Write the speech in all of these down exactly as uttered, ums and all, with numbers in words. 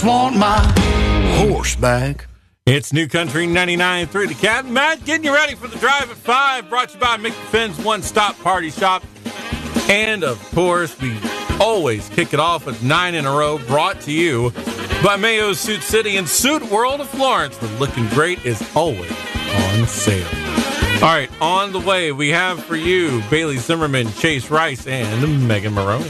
flaunt my horseback. It's New Country ninety-nine point three The Cat. Matt, getting you ready for the drive at five. Brought to you by Mickey Finn's One Stop Party Shop. And, of course, we always kick it off with nine in a row. Brought to you by Mayo Suit City and Suit World of Florence, where looking great is always on sale. All right, on the way, we have for you Bailey Zimmerman, Chase Rice, and Megan Maroney.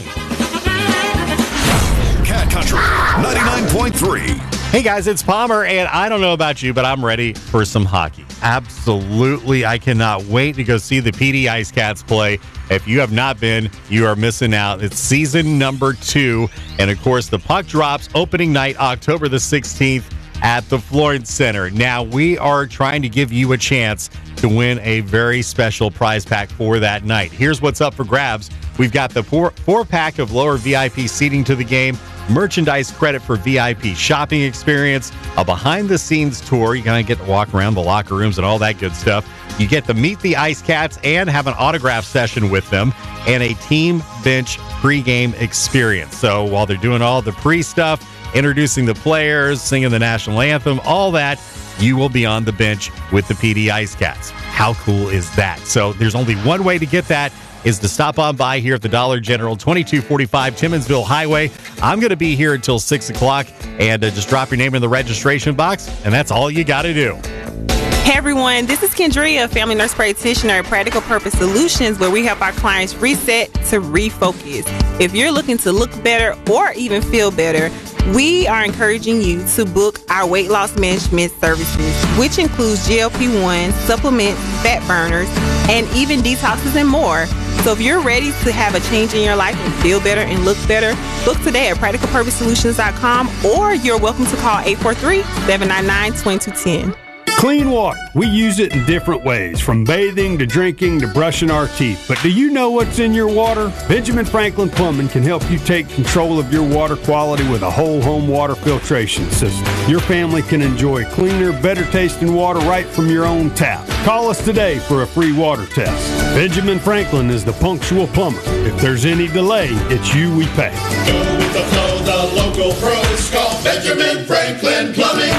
Cat Country ninety-nine point three. Hey guys, it's Palmer, and I don't know about you, but I'm ready for some hockey. Absolutely, I cannot wait to go see the P D Ice Cats play. If you have not been, you are missing out. It's season number two, and of course, the puck drops opening night, October the sixteenth, at the Florence Center. Now, we are trying to give you a chance to win a very special prize pack for that night. Here's what's up for grabs. We've got the four, four pack of lower V I P seating to the game, merchandise credit for V I P shopping experience, a behind-the-scenes tour. You're going to get to walk around the locker rooms and all that good stuff. You get to meet the Ice Cats and have an autograph session with them, and a team bench pregame experience. So while they're doing all the pre-stuff, introducing the players, singing the national anthem, all that, you will be on the bench with the P D Ice Cats. How cool is that? So there's only one way to get that, is to stop on by here at the Dollar General, twenty-two forty-five Timmonsville Highway. I'm going to be here until six o'clock, and uh, just drop your name in the registration box, and that's all you got to do. Hey everyone, this is Kendria, family nurse practitioner at Practical Purpose Solutions, where we help our clients reset to refocus. If you're looking to look better or even feel better, we are encouraging you to book our weight loss management services, which includes G L P one, supplements, fat burners, and even detoxes and more. So if you're ready to have a change in your life and feel better and look better, book today at practical purpose solutions dot com, or you're welcome to call eight four three, seven nine nine, two two one zero. Clean water. We use it in different ways, from bathing to drinking to brushing our teeth. But do you know what's in your water? Benjamin Franklin Plumbing can help you take control of your water quality with a whole home water filtration system. Your family can enjoy cleaner, better tasting water right from your own tap. Call us today for a free water test. Benjamin Franklin is the punctual plumber. If there's any delay, it's you we pay. Go with the flow, the local pros. Call Benjamin Franklin Plumbing.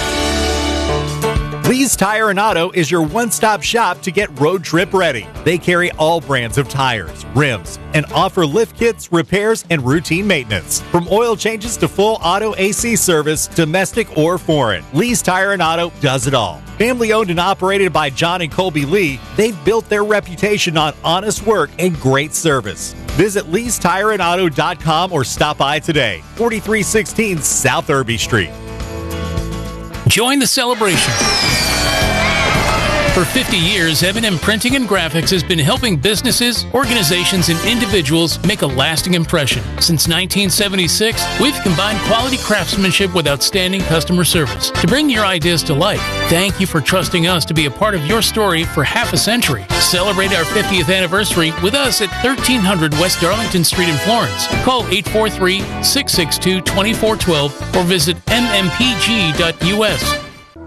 Lee's Tire and Auto is your one-stop shop to get road trip ready. They carry all brands of tires, rims, and offer lift kits, repairs, and routine maintenance. From oil changes to full auto A C service, domestic or foreign, Lee's Tire and Auto does it all. Family owned and operated by John and Colby Lee, they've built their reputation on honest work and great service. Visit lees tire and auto dot com or stop by today, forty-three sixteen South Irby Street. Join the celebration. For fifty years, M and M Printing and Graphics has been helping businesses, organizations, and individuals make a lasting impression. Since nineteen seventy-six, we've combined quality craftsmanship with outstanding customer service to bring your ideas to life. Thank you for trusting us to be a part of your story for half a century. Celebrate our fiftieth anniversary with us at thirteen hundred West Darlington Street in Florence. Call eight four three, six six two, two four one two or visit m m p g dot u s.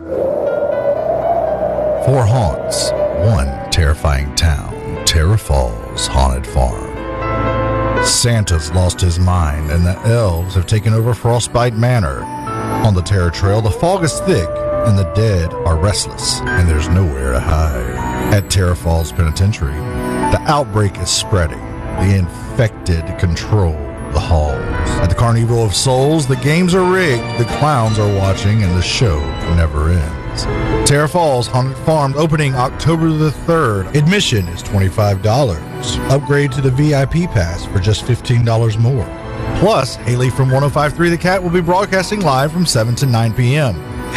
Four haunts, one terrifying town, Terra Falls Haunted Farm. Santa's lost his mind and the elves have taken over Frostbite Manor. On the Terror Trail, the fog is thick and the dead are restless and there's nowhere to hide. At Terra Falls Penitentiary, the outbreak is spreading. The infected control the halls. At the Carnival of Souls, the games are rigged, the clowns are watching, and the show never ends. Terra Falls Haunted Farm opening October the third. Admission is twenty-five dollars. Upgrade to the V I P pass for just fifteen dollars more. Plus, Haley from one oh five point three The Cat will be broadcasting live from seven to nine p.m.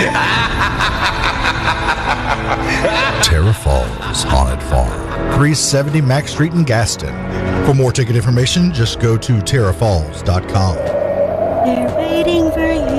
Terra Falls Haunted Farm, three seventy Mack Street in Gaston. For more ticket information, just go to terra falls dot com. They're waiting for you.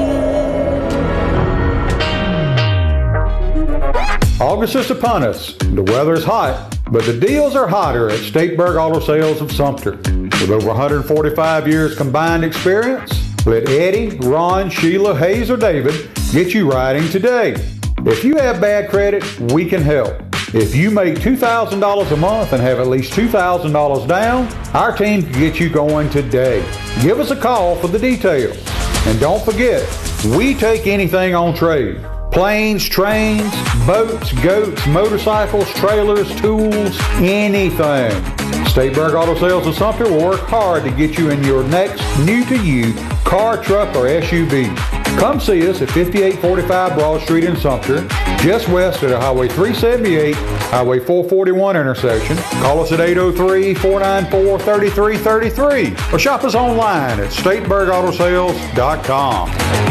August is upon us. The weather's hot, but the deals are hotter at Stateburg Auto Sales of Sumter. With over one hundred forty-five years combined experience, let Eddie, Ron, Sheila, Hayes, or David get you riding today. If you have bad credit, we can help. If you make two thousand dollars a month and have at least two thousand dollars down, our team can get you going today. Give us a call for the details. And don't forget, We take anything on trade. Planes, trains, boats, goats, motorcycles, trailers, tools, anything. Stateburg Auto Sales of Sumter will work hard to get you in your next new-to-you car, truck, or S U V. Come see us at fifty-eight forty-five Broad Street in Sumter, just west of the Highway three seventy-eight, Highway four forty-one intersection. Call us at eight oh three, four nine four, three three three three or shop us online at stateburg auto sales dot com.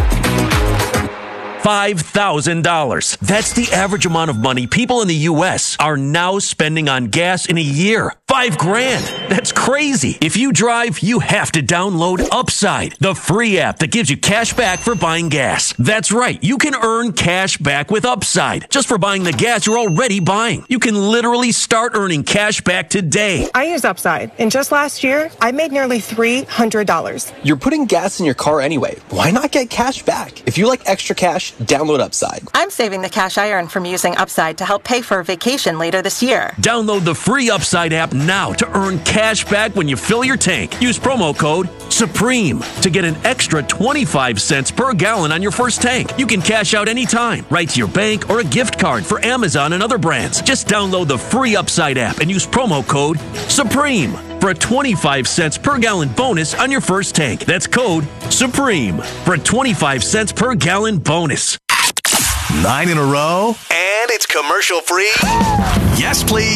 five thousand dollars. That's the average amount of money people in the U S are now spending on gas in a year. Five grand. That's crazy. If you drive, you have to download Upside, the free app that gives you cash back for buying gas. That's right. You can earn cash back with Upside just for buying the gas you're already buying. You can literally start earning cash back today. I use Upside, and just last year, I made nearly three hundred dollars. You're putting gas in your car anyway. Why not get cash back? If you like extra cash, download Upside. I'm saving the cash I earn from using Upside to help pay for a vacation later this year. Download the free Upside app now to earn cash back when you fill your tank. Use promo code SUPREME to get an extra twenty-five cents per gallon on your first tank. You can cash out anytime, right to your bank or a gift card for Amazon and other brands. Just download the free Upside app and use promo code SUPREME for a twenty-five cents per gallon bonus on your first tank. That's code SUPREME for a twenty-five cents per gallon bonus. Nine in a row, and it's commercial free? Yes, please.